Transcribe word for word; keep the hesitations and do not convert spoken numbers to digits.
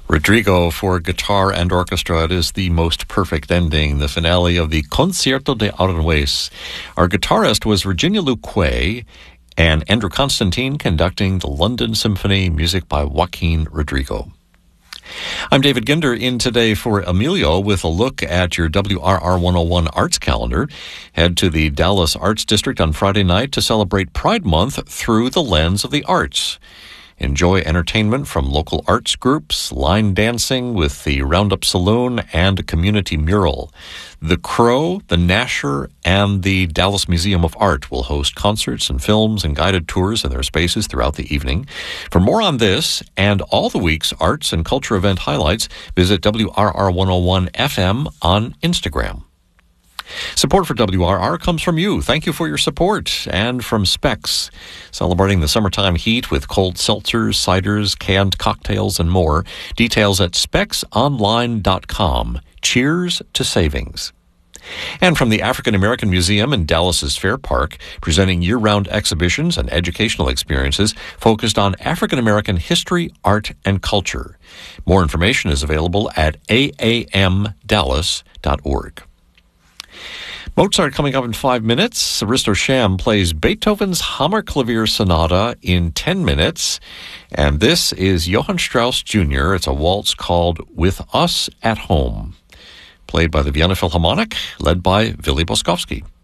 Rodrigo for guitar and orchestra. It is the most perfect ending, the finale of the Concierto de Aranjuez. Our guitarist was Virginia Lou Quay, and Andrew Constantine conducting the London Symphony, music by Joaquin Rodrigo. I'm David Ginder in today for Emilio with a look at your W R R one oh one arts calendar. Head to the Dallas Arts District on Friday night to celebrate Pride Month through the lens of the arts. Enjoy entertainment from local arts groups, line dancing with the Roundup Saloon, and a community mural. The Crow, the Nasher, and the Dallas Museum of Art will host concerts and films and guided tours in their spaces throughout the evening. For more on this and all the week's arts and culture event highlights, visit W R R one oh one F M on Instagram. Support for W R R comes from you. Thank you for your support. And from Specs, celebrating the summertime heat with cold seltzers, ciders, canned cocktails, and more. Details at specs online dot com. Cheers to savings. And from the African American Museum in Dallas's Fair Park, presenting year-round exhibitions and educational experiences focused on African American history, art, and culture. More information is available at A A M dallas dot org. Mozart coming up in five minutes. Aristo Sham plays Beethoven's Hammerklavier Sonata in ten minutes. And this is Johann Strauss Junior It's a waltz called With Us at Home, played by the Vienna Philharmonic, led by Willy Boskowski.